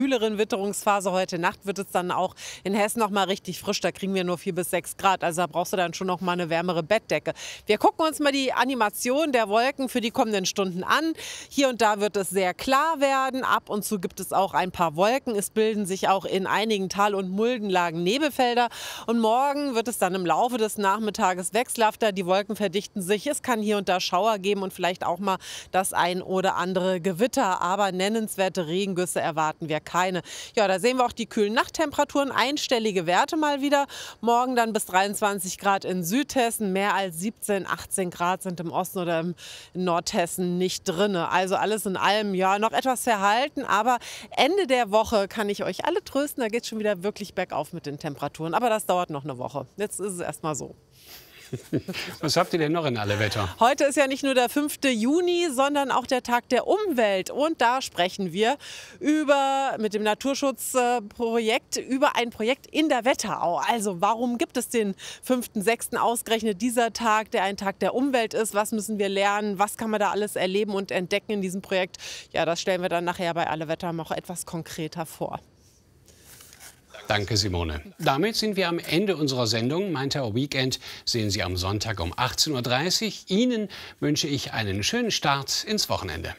kühleren Witterungsphase. Heute Nacht wird es dann auch in Hessen noch mal richtig frisch. Da kriegen wir nur 4 bis 6 Grad. Also da brauchst du dann schon noch mal eine wärmere Bettdecke. Wir gucken uns mal die Animation der Wolken für die kommenden Stunden an. Hier und da wird es sehr klar werden. Ab und zu gibt es auch ein paar Wolken. Es bilden sich auch in einigen Tal- und Muldenlagen Nebelfelder. Und morgen wird es dann im Laufe des Nachmittages wechselhafter. Die Wolken verdichten sich. Es kann hier und da Schauer geben und vielleicht auch mal das ein oder andere Gewitter. Aber nennenswerte Regengüsse erwarten wir keine. Ja, da sehen wir auch die kühlen Nachttemperaturen, einstellige Werte mal wieder. Morgen dann bis 23 Grad in Südhessen, mehr als 17, 18 Grad sind im Osten oder in Nordhessen nicht drin. Also alles in allem, ja, noch etwas verhalten, aber Ende der Woche kann ich euch alle trösten, da geht es schon wieder wirklich bergauf mit den Temperaturen. Aber das dauert noch eine Woche. Jetzt ist es erstmal so. Was habt ihr denn noch in alle Wetter? Heute ist ja nicht nur der 5. Juni, sondern auch der Tag der Umwelt. Und da sprechen wir mit dem Naturschutzprojekt über ein Projekt in der Wetterau. Also warum gibt es den 5.6. ausgerechnet dieser Tag, der ein Tag der Umwelt ist? Was müssen wir lernen? Was kann man da alles erleben und entdecken in diesem Projekt? Ja, das stellen wir dann nachher bei Alle Wetter noch etwas konkreter vor. Danke, Simone. Damit sind wir am Ende unserer Sendung. Mein Tower Weekend sehen Sie am Sonntag um 18:30 Uhr. Ihnen wünsche ich einen schönen Start ins Wochenende.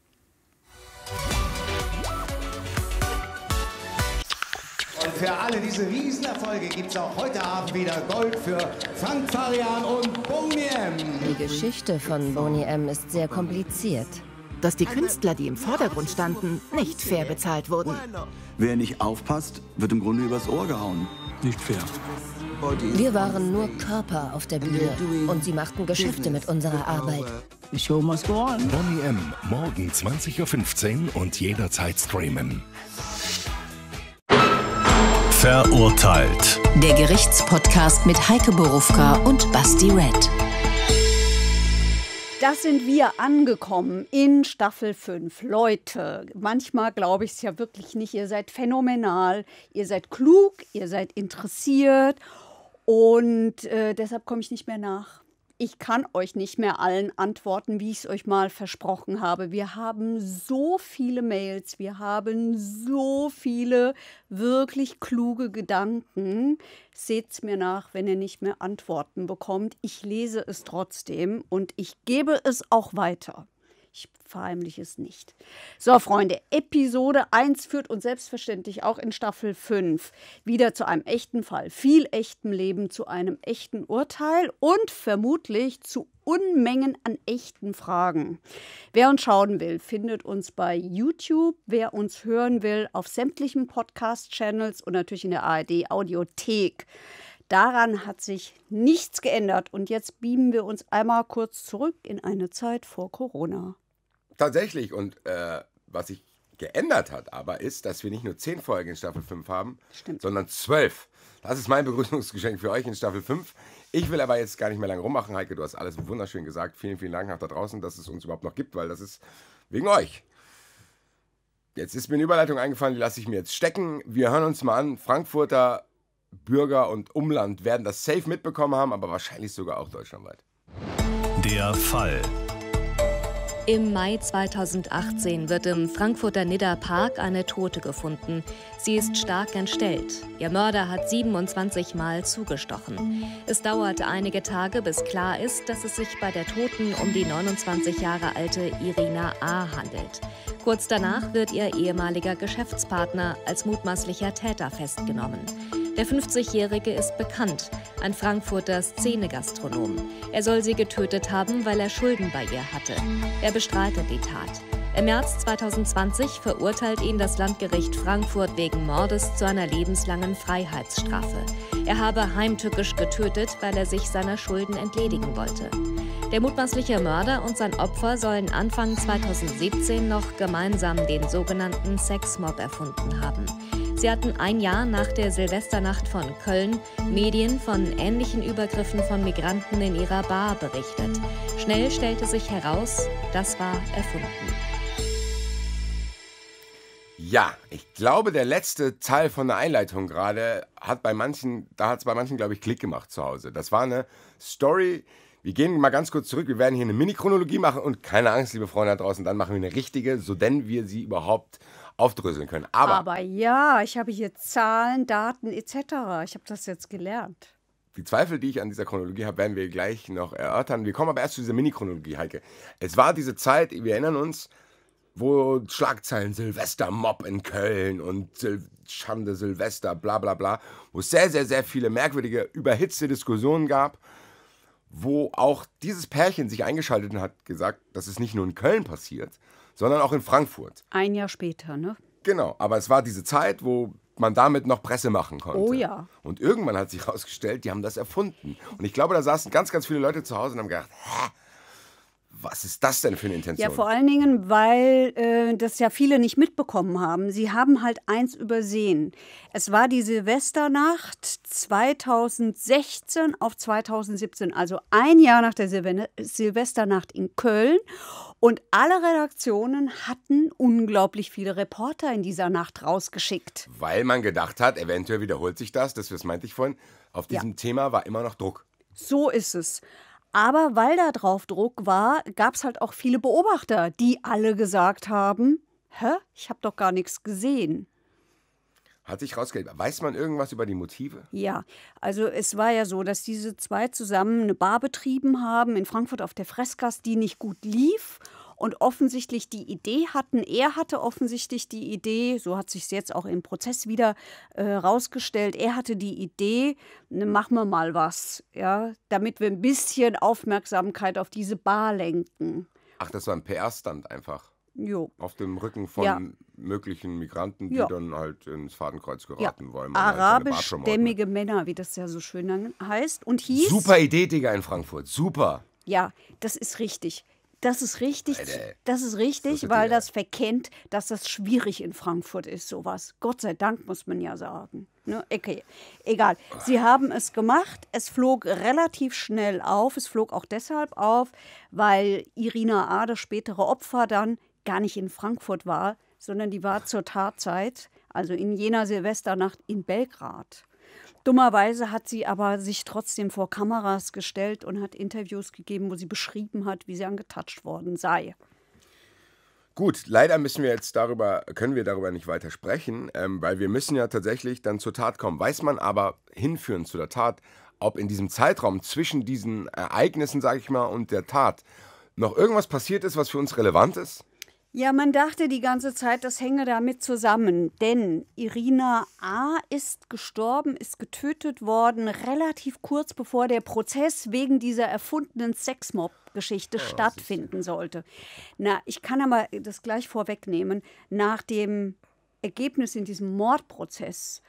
Und für alle diese Riesenerfolge gibt es auch heute Abend wieder Gold für Frank Farian und Boney M. Die Geschichte von Boney M. ist sehr kompliziert. Dass die Künstler, die im Vordergrund standen, nicht fair bezahlt wurden. Wer nicht aufpasst, wird im Grunde übers Ohr gehauen. Nicht fair. Wir waren nur Körper auf der Bühne und sie machten Geschäfte mit unserer Arbeit. The show must go on. Boney M. Morgen 20:15 Uhr und jederzeit streamen. Verurteilt. Der Gerichtspodcast mit Heike Borufka und Basti Red. Das sind wir angekommen in Staffel 5. Leute, manchmal glaube ich es ja wirklich nicht. Ihr seid phänomenal, ihr seid klug, ihr seid interessiert und deshalb komme ich nicht mehr nach. Ich kann euch nicht mehr allen antworten, wie ich es euch mal versprochen habe. Wir haben so viele Mails, wir haben so viele wirklich kluge Gedanken. Seht's mir nach, wenn ihr nicht mehr Antworten bekommt. Ich lese es trotzdem und ich gebe es auch weiter. Ich verheimliche es nicht. So, Freunde, Episode 1 führt uns selbstverständlich auch in Staffel 5 wieder zu einem echten Fall. Viel echtem Leben, zu einem echten Urteil und vermutlich zu Unmengen an echten Fragen. Wer uns schauen will, findet uns bei YouTube. Wer uns hören will, auf sämtlichen Podcast-Channels und natürlich in der ARD-Audiothek. Daran hat sich nichts geändert. Und jetzt beamen wir uns einmal kurz zurück in eine Zeit vor Corona. Tatsächlich. Und was sich geändert hat aber, ist, dass wir nicht nur 10 Folgen in Staffel 5 haben, sondern 12. Das ist mein Begrüßungsgeschenk für euch in Staffel 5. Ich will aber jetzt gar nicht mehr lange rummachen. Heike, du hast alles wunderschön gesagt. Vielen, vielen Dank nach da draußen, dass es uns überhaupt noch gibt, weil das ist wegen euch. Jetzt ist mir eine Überleitung eingefallen, die lasse ich mir jetzt stecken. Wir hören uns mal an. Frankfurter Bürger und Umland werden das safe mitbekommen haben, aber wahrscheinlich sogar auch deutschlandweit. Der Fall. Im Mai 2018 wird im Frankfurter Nidda Park eine Tote gefunden. Sie ist stark entstellt. Ihr Mörder hat 27 Mal zugestochen. Es dauert einige Tage, bis klar ist, dass es sich bei der Toten um die 29 Jahre alte Irina A. handelt. Kurz danach wird ihr ehemaliger Geschäftspartner als mutmaßlicher Täter festgenommen. Der 50-Jährige ist bekannt, ein Frankfurter Szene-Gastronom. Er soll sie getötet haben, weil er Schulden bei ihr hatte. Er bestreitet die Tat. Im März 2020 verurteilt ihn das Landgericht Frankfurt wegen Mordes zu einer lebenslangen Freiheitsstrafe. Er habe heimtückisch getötet, weil er sich seiner Schulden entledigen wollte. Der mutmaßliche Mörder und sein Opfer sollen Anfang 2017 noch gemeinsam den sogenannten Sexmob erfunden haben. Sie hatten ein Jahr nach der Silvesternacht von Köln Medien von ähnlichen Übergriffen von Migranten in ihrer Bar berichtet. Schnell stellte sich heraus, das war erfunden. Ja, ich glaube, der letzte Teil von der Einleitung gerade hat bei manchen, glaube ich, Klick gemacht zu Hause. Das war eine Story. Wir gehen mal ganz kurz zurück. Wir werden hier eine Mini-Chronologie machen und keine Angst, liebe Freunde da draußen, dann machen wir eine richtige, so denn wir sie überhaupt aufdröseln können. Aber ja, ich habe hier Zahlen, Daten etc. Ich habe das jetzt gelernt. Die Zweifel, die ich an dieser Chronologie habe, werden wir gleich noch erörtern. Wir kommen aber erst zu dieser Mini-Chronologie, Heike. Es war diese Zeit, wir erinnern uns, wo Schlagzeilen Silvestermob in Köln und Schande Silvester, bla bla bla, wo es sehr, sehr, sehr viele merkwürdige, überhitzte Diskussionen gab, wo auch dieses Pärchen sich eingeschaltet und hat gesagt, dass es nicht nur in Köln passiert, sondern auch in Frankfurt. Ein Jahr später, ne? Genau, aber es war diese Zeit, wo man damit noch Presse machen konnte. Oh ja. Und irgendwann hat sich herausgestellt, die haben das erfunden. Und ich glaube, da saßen ganz, ganz viele Leute zu Hause und haben gedacht, hä? Was ist das denn für eine Intention? Ja, vor allen Dingen, weil das ja viele nicht mitbekommen haben. Sie haben halt eins übersehen. Es war die Silvesternacht 2016 auf 2017, also ein Jahr nach der Silvesternacht in Köln. Und alle Redaktionen hatten unglaublich viele Reporter in dieser Nacht rausgeschickt. Weil man gedacht hat, eventuell wiederholt sich das meinte ich vorhin, auf diesem Thema war immer noch Druck. So ist es. Aber weil da drauf Druck war, gab es halt auch viele Beobachter, die alle gesagt haben, ich habe doch gar nichts gesehen. Hat sich rausgestellt. Weiß man irgendwas über die Motive? Ja, also es war ja so, dass diese zwei zusammen eine Bar betrieben haben in Frankfurt auf der Fressgasse, die nicht gut lief und offensichtlich die Idee hatten. Er hatte offensichtlich die Idee, so hat sich es jetzt auch im Prozess wieder rausgestellt, er hatte die Idee, machen wir mal was, ja, damit wir ein bisschen Aufmerksamkeit auf diese Bar lenken. Ach, das war ein PR-Stunt einfach? Jo. Auf dem Rücken von möglichen Migranten, die dann halt ins Fadenkreuz geraten wollen. Arabischstämmige Männer, wie das ja so schön heißt. Und hieß... Super Idee, Digga, in Frankfurt. Super. Ja, das ist richtig. Das ist richtig, weil das verkennt, dass das schwierig in Frankfurt ist, sowas. Gott sei Dank, muss man ja sagen. Ne? Okay, egal. Sie haben es gemacht. Es flog relativ schnell auf. Es flog auch deshalb auf, weil Irina A., das spätere Opfer, dann gar nicht in Frankfurt war, sondern die war zur Tatzeit, also in jener Silvesternacht in Belgrad. Dummerweise hat sie aber sich trotzdem vor Kameras gestellt und hat Interviews gegeben, wo sie beschrieben hat, wie sie angetatscht worden sei. Gut, leider können wir darüber nicht weiter sprechen, weil wir müssen ja tatsächlich dann zur Tat kommen. Weiß man aber hinführend zu der Tat, ob in diesem Zeitraum zwischen diesen Ereignissen, sage ich mal, und der Tat noch irgendwas passiert ist, was für uns relevant ist? Ja, man dachte die ganze Zeit, das hänge damit zusammen, denn Irina A. ist gestorben, ist getötet worden, relativ kurz bevor der Prozess wegen dieser erfundenen Sexmob-Geschichte stattfinden sollte. Na, ich kann aber das gleich vorwegnehmen, nach dem Ergebnis in diesem Mordprozess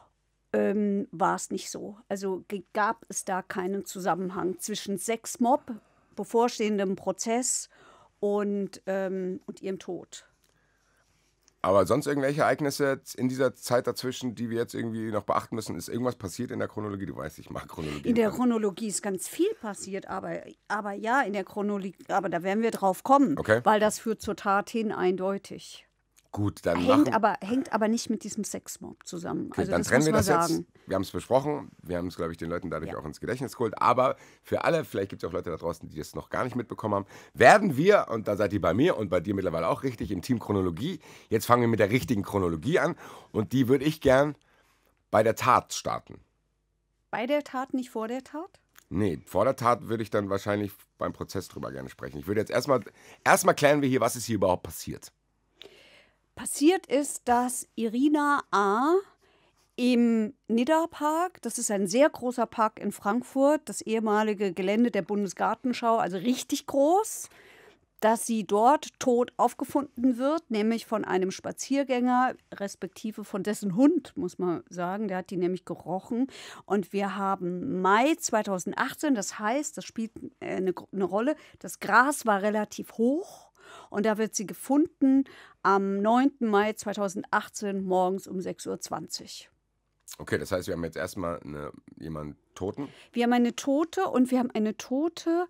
war es nicht so. Also gab es da keinen Zusammenhang zwischen Sexmob, bevorstehendem Prozess und ihrem Tod. Aber sonst irgendwelche Ereignisse in dieser Zeit dazwischen, die wir jetzt irgendwie noch beachten müssen? Ist irgendwas passiert in der Chronologie? Du weißt, ich mag Chronologie. In der Chronologie ist ganz viel passiert, aber ja, in der Chronologie, aber da werden wir drauf kommen, weil das führt zur Tat hin eindeutig. Gut, dann hängt aber nicht mit diesem Sexmob zusammen. Okay, also dann das trennen wir das sagen. jetzt. Wir haben es besprochen. Wir haben es, glaube ich, den Leuten dadurch auch ins Gedächtnis geholt. Aber für alle, vielleicht gibt es auch Leute da draußen, die das noch gar nicht mitbekommen haben, werden wir, und da seid ihr bei mir und bei dir mittlerweile auch richtig, im Team Chronologie. Jetzt fangen wir mit der richtigen Chronologie an. Und die würde ich gern bei der Tat starten. Bei der Tat, nicht vor der Tat? Nee, vor der Tat würde ich dann wahrscheinlich beim Prozess drüber gerne sprechen. Ich würde jetzt erstmal klären wir hier, was ist hier überhaupt passiert. Passiert ist, dass Irina A. im Nidda-Park, das ist ein sehr großer Park in Frankfurt, das ehemalige Gelände der Bundesgartenschau, also richtig groß, dass sie dort tot aufgefunden wird, nämlich von einem Spaziergänger, respektive von dessen Hund, muss man sagen. Der hat die nämlich gerochen. Und wir haben Mai 2018, das heißt, das spielt eine Rolle, das Gras war relativ hoch. Und da wird sie gefunden am 9. Mai 2018 morgens um 6:20 Uhr. Okay, das heißt, wir haben jetzt erstmal jemanden Toten? Wir haben eine Tote und wir haben eine Tote,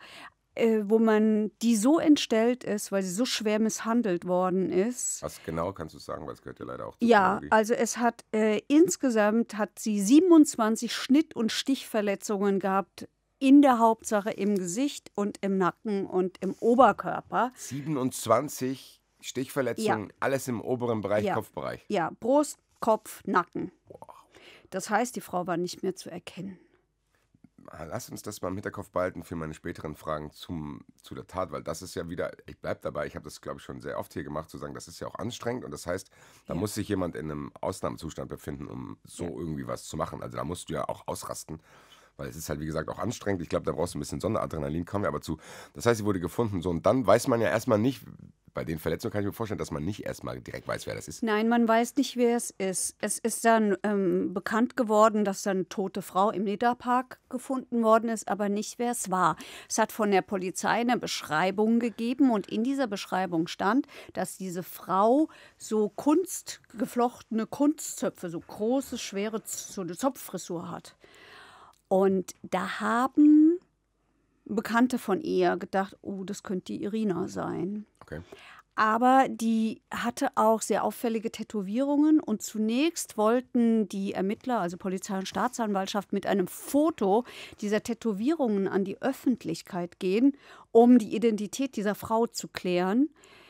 die so entstellt ist, weil sie so schwer misshandelt worden ist. Was genau kannst du sagen, weil es gehört ja leider auch zur Chronologie. Also es hat insgesamt hat sie 27 Schnitt- und Stichverletzungen gehabt. In der Hauptsache im Gesicht und im Nacken und im Oberkörper. 27 Stichverletzungen, alles im oberen Bereich, Kopfbereich. Ja, Brust, Kopf, Nacken. Das heißt, die Frau war nicht mehr zu erkennen. Lass uns das mal im Hinterkopf behalten für meine späteren Fragen zu der Tat, weil das ist ja wieder, ich bleibe dabei, ich habe das, glaube ich, schon sehr oft hier gemacht, zu sagen, das ist ja auch anstrengend und das heißt, da muss sich jemand in einem Ausnahmezustand befinden, um so irgendwie was zu machen. Also da musst du ja auch ausrasten, weil es ist halt, wie gesagt, auch anstrengend. Ich glaube, da brauchst du ein bisschen Sonderadrenalin, kommen wir aber zu. Das heißt, sie wurde gefunden, so, und dann weiß man ja erstmal nicht, bei den Verletzungen kann ich mir vorstellen, dass man nicht erstmal direkt weiß, wer das ist. Nein, man weiß nicht, wer es ist. Es ist dann bekannt geworden, dass dann eine tote Frau im Nidda-Park gefunden worden ist, aber nicht, wer es war. Es hat von der Polizei eine Beschreibung gegeben und in dieser Beschreibung stand, dass diese Frau so kunstgeflochtene Kunstzöpfe, so große, schwere, so eine Zopffrisur hat. Und da haben Bekannte von ihr gedacht, oh, das könnte die Irina sein. Okay. Aber die hatte auch sehr auffällige Tätowierungen und zunächst wollten die Ermittler, also Polizei und Staatsanwaltschaft, mit einem Foto dieser Tätowierungen an die Öffentlichkeit gehen, um die Identität dieser Frau zu klären.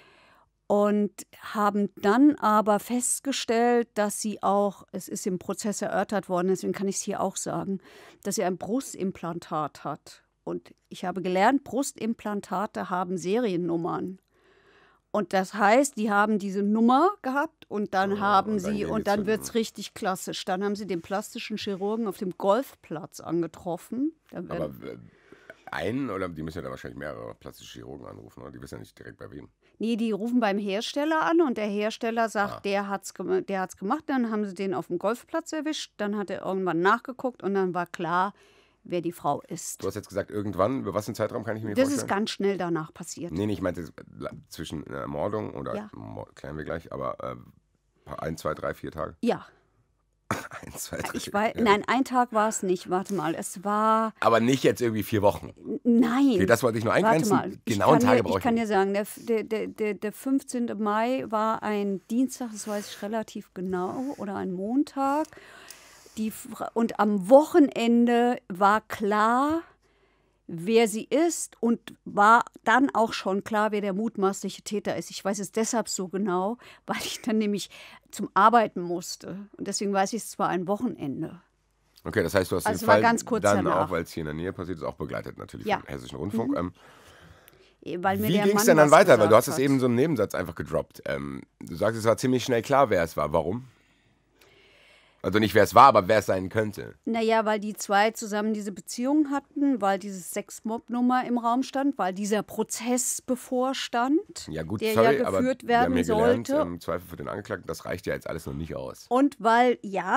Und haben dann aber festgestellt, dass sie auch, es ist im Prozess erörtert worden, deswegen kann ich es hier auch sagen, dass sie ein Brustimplantat hat. Und ich habe gelernt, Brustimplantate haben Seriennummern. Und das heißt, die haben diese Nummer gehabt und dann dann wird es richtig klassisch. Dann haben sie den plastischen Chirurgen auf dem Golfplatz angetroffen. Aber einen, oder die müssen ja da wahrscheinlich mehrere plastische Chirurgen anrufen, oder? Die wissen ja nicht direkt bei wem. Nee, die rufen beim Hersteller an und der Hersteller sagt, der hat's gemacht. Dann haben sie den auf dem Golfplatz erwischt. Dann hat er irgendwann nachgeguckt und dann war klar, wer die Frau ist. Du hast jetzt gesagt, irgendwann, über was für einen Zeitraum kann ich mir vorstellen? Das ist ganz schnell danach passiert. Nee, ich meinte zwischen Ermordung oder, klären wir gleich, aber 1, 2, 3, 4 Tage? Ja. 1, 2, 3. Nein, ein Tag war es nicht. Warte mal, es war... Aber nicht jetzt irgendwie 4 Wochen? Nein. Okay, das wollte ich nur eingrenzen. Warte mal. Genauen Tage brauche ich. Ich kann dir sagen, der 15. Mai war ein Dienstag, das weiß ich relativ genau, oder ein Montag. Und am Wochenende war klar, wer sie ist und war dann auch schon klar, wer der mutmaßliche Täter ist. Ich weiß es deshalb so genau, weil ich dann nämlich zum Arbeiten musste. Und deswegen weiß ich es zwar ein Wochenende. Okay, das heißt, du hast den Fall dann auch, weil es hier in der Nähe passiert ist, auch begleitet natürlich vom Hessischen Rundfunk. Wie ging es denn dann weiter? Weil du hast es eben so einen Nebensatz einfach gedroppt. Du sagst, es war ziemlich schnell klar, wer es war. Warum? Also nicht, wer es war, aber wer es sein könnte. Naja, weil die zwei zusammen diese Beziehung hatten, weil diese Sexmob-Nummer im Raum stand, weil dieser Prozess bevorstand, ja, gut, der sorry, ja geführt aber werden wir haben ja gelernt, sollte. im Zweifel für den Angeklagten, das reicht ja jetzt alles noch nicht aus. Und weil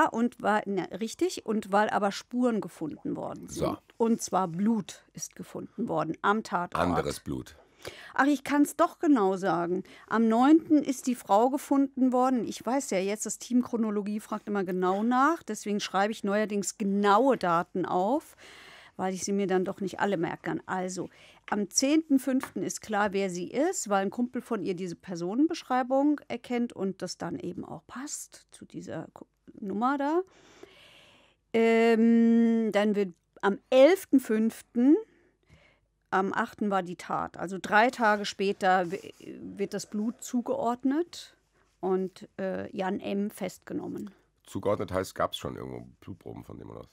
aber Spuren gefunden worden sind. So. Und zwar Blut ist gefunden worden am Tatort. Anderes Blut. Ach, ich kann es doch genau sagen. Am 9. ist die Frau gefunden worden. Ich weiß ja jetzt, das Team Chronologie fragt immer genau nach. Deswegen schreibe ich neuerdings genaue Daten auf, weil ich sie mir dann doch nicht alle merken kann. Also, am 10.05. ist klar, wer sie ist, weil ein Kumpel von ihr diese Personenbeschreibung erkennt und das dann eben auch passt zu dieser Nummer da. Dann wird am 11.05. Am 8. war die Tat. Also 3 Tage später wird das Blut zugeordnet und Jan M. festgenommen. Zugeordnet heißt, gab es schon irgendwo Blutproben von dem oder was?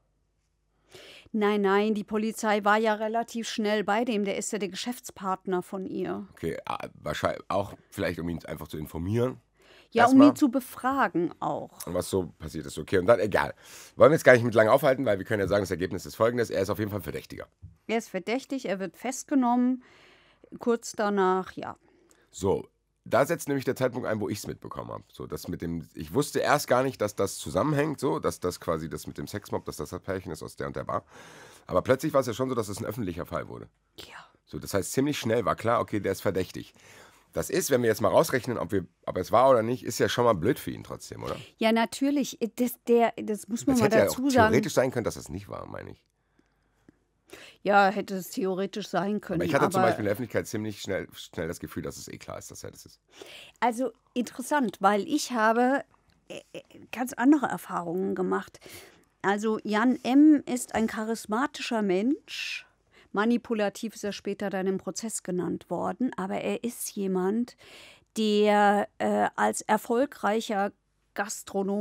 Nein, die Polizei war ja relativ schnell bei dem. Der ist ja der Geschäftspartner von ihr. Okay, wahrscheinlich auch vielleicht, um ihn einfach zu informieren. Ja, um ihn zu befragen auch. Und was so passiert ist, okay. Und dann, egal. Wollen wir jetzt gar nicht mit lange aufhalten, weil wir können ja sagen, das Ergebnis ist folgendes. Er ist auf jeden Fall Verdächtiger. Er ist verdächtig, er wird festgenommen. Kurz danach, ja. So, da setzt nämlich der Zeitpunkt ein, wo ich es mitbekommen habe. So, das mit dem, ich wusste erst gar nicht, dass das zusammenhängt, so, dass das quasi das mit dem Sexmob, dass das Pärchen ist aus der und der Bar. Aber plötzlich war es ja schon so, dass es ein öffentlicher Fall wurde. Ja. So, das heißt, ziemlich schnell war klar, okay, der ist verdächtig. Das ist, wenn wir jetzt mal rausrechnen, ob es war oder nicht, ist ja schon mal blöd für ihn trotzdem, oder? Ja, natürlich. Das muss man mal dazu sagen. Es hätte ja auch theoretisch sein können, dass es nicht war, meine ich. Ja, hätte es theoretisch sein können. Aber ich hatte zum Beispiel in der Öffentlichkeit ziemlich schnell das Gefühl, dass es klar ist, dass er das ist. Also interessant, weil ich habe ganz andere Erfahrungen gemacht. Also Jan M. ist ein charismatischer Mensch. Manipulativ ist er später dann im Prozess genannt worden. Aber er ist jemand, der als erfolgreicher Gastronom